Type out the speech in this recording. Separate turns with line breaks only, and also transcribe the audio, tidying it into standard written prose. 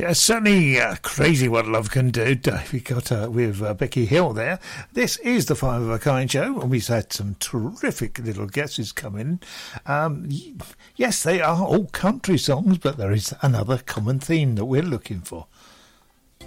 Yeah, certainly crazy what love can do. We got with Becky Hill there. This is the Five of a Kind show, and we've had some terrific little guesses come in. Yes, they are all country songs, but there is another common theme that we're looking for.